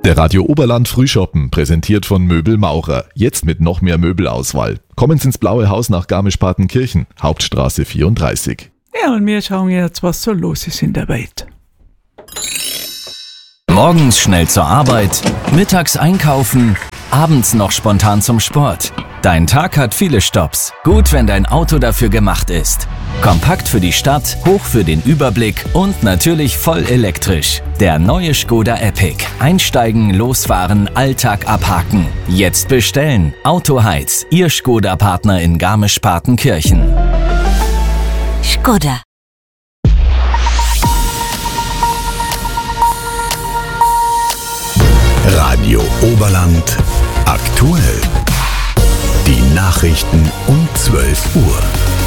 Der Radio Oberland Frühschoppen, präsentiert von Möbel Maurer. Jetzt mit noch mehr Möbelauswahl. Kommen Sie ins Blaue Haus nach Garmisch-Partenkirchen, Hauptstraße 34. Ja, und wir schauen jetzt, was so los ist in der Welt. Morgens schnell zur Arbeit, mittags einkaufen, abends noch spontan zum Sport. Dein Tag hat viele Stopps. Gut, wenn dein Auto dafür gemacht ist. Kompakt für die Stadt, hoch für den Überblick und natürlich voll elektrisch. Der neue Škoda Epic. Einsteigen, losfahren, Alltag abhaken. Jetzt bestellen. Autoheiz, Ihr Škoda-Partner in Garmisch-Partenkirchen. Škoda. Radio Oberland aktuell. Die Nachrichten um 12 Uhr.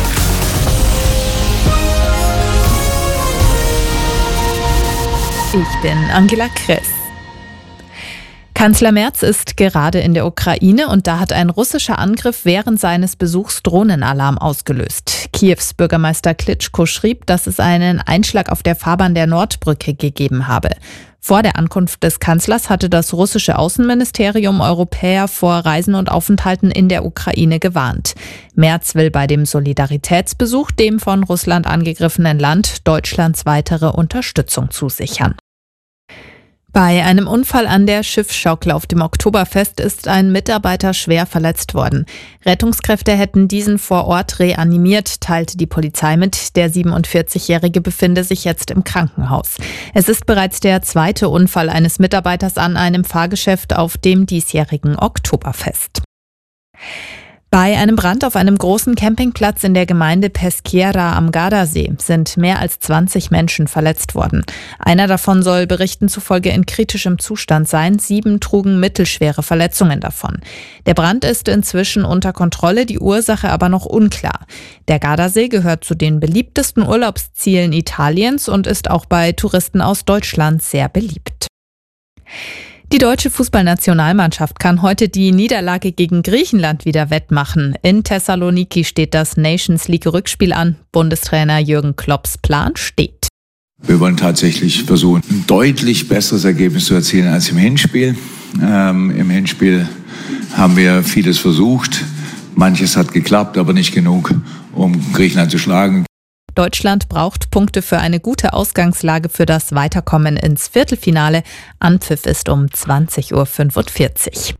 Ich bin Angela Kress. Kanzler Merz ist gerade in der Ukraine und da hat ein russischer Angriff während seines Besuchs Drohnenalarm ausgelöst. Kiews Bürgermeister Klitschko schrieb, dass es einen Einschlag auf der Fahrbahn der Nordbrücke gegeben habe. Vor der Ankunft des Kanzlers hatte das russische Außenministerium Europäer vor Reisen und Aufenthalten in der Ukraine gewarnt. Merz will bei dem Solidaritätsbesuch dem von Russland angegriffenen Land Deutschlands weitere Unterstützung zusichern. Bei einem Unfall an der Schiffsschaukel auf dem Oktoberfest ist ein Mitarbeiter schwer verletzt worden. Rettungskräfte hätten diesen vor Ort reanimiert, teilte die Polizei mit. Der 47-Jährige befinde sich jetzt im Krankenhaus. Es ist bereits der zweite Unfall eines Mitarbeiters an einem Fahrgeschäft auf dem diesjährigen Oktoberfest. Bei einem Brand auf einem großen Campingplatz in der Gemeinde Peschiera am Gardasee sind mehr als 20 Menschen verletzt worden. Einer davon soll Berichten zufolge in kritischem Zustand sein. 7 trugen mittelschwere Verletzungen davon. Der Brand ist inzwischen unter Kontrolle, die Ursache aber noch unklar. Der Gardasee gehört zu den beliebtesten Urlaubszielen Italiens und ist auch bei Touristen aus Deutschland sehr beliebt. Die deutsche Fußballnationalmannschaft kann heute die Niederlage gegen Griechenland wieder wettmachen. In Thessaloniki steht das Nations League-Rückspiel an. Bundestrainer Jürgen Klopps Plan steht. Wir wollen tatsächlich versuchen, ein deutlich besseres Ergebnis zu erzielen als im Hinspiel. Im Hinspiel haben wir vieles versucht. Manches hat geklappt, aber nicht genug, um Griechenland zu schlagen. Deutschland braucht Punkte für eine gute Ausgangslage für das Weiterkommen ins Viertelfinale. Anpfiff ist um 20:45 Uhr.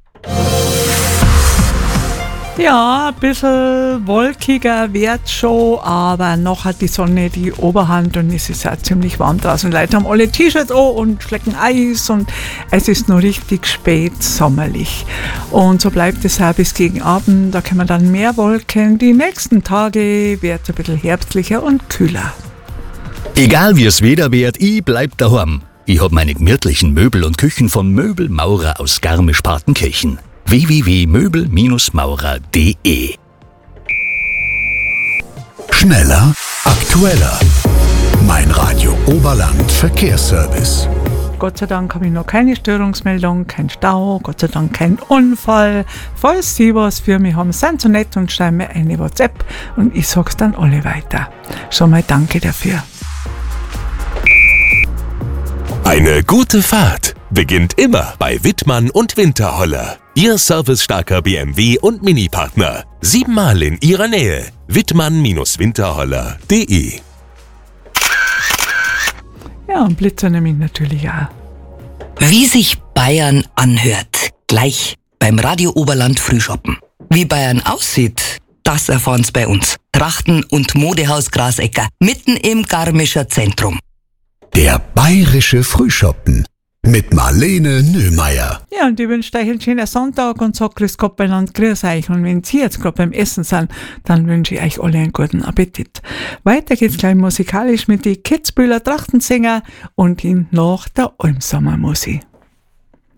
Ja, ein bisschen wolkiger wird's schon, aber noch hat die Sonne die Oberhand und es ist ja ziemlich warm draußen. Leute haben alle T-Shirts an und schlecken Eis und es ist noch richtig spät sommerlich. Und so bleibt es auch bis gegen Abend, da kommen dann mehr Wolken. Die nächsten Tage wird es ein bisschen herbstlicher und kühler. Egal wie es Wetter wird, ich bleib daheim. Ich hab meine gemütlichen Möbel und Küchen von Möbel Maurer aus Garmisch-Partenkirchen. www.möbelmaurer.de. Schneller, aktueller. Mein Radio Oberland Verkehrsservice. Gott sei Dank habe ich noch keine Störungsmeldung, kein Stau, Gott sei Dank kein Unfall. Falls Sie was für mich haben, seid so nett und schreiben mir eine WhatsApp und ich sag's dann alle weiter. Schon mal danke dafür. Eine gute Fahrt beginnt immer bei Wittmann und Winterholler. Ihr servicestarker BMW und Mini-Partner. 7-mal in Ihrer Nähe. Wittmann-Winterholler.de. Ja, und Blitzer nehme ich natürlich auch. Wie sich Bayern anhört, gleich beim Radio Oberland Frühschoppen. Wie Bayern aussieht, das erfahren Sie bei uns. Trachten- und Modehaus Grasecker, mitten im Garmischer Zentrum. Der bayerische Frühschoppen mit Marlene Nöhmeier. Ja, und ich wünsche euch einen schönen Sonntag und sage grüß Gott beieinander, grüß euch. Und wenn Sie jetzt gerade beim Essen sind, dann wünsche ich euch alle einen guten Appetit. Weiter geht's gleich musikalisch mit den Kitzbühler Trachtensänger und in nach der Almsommermusik.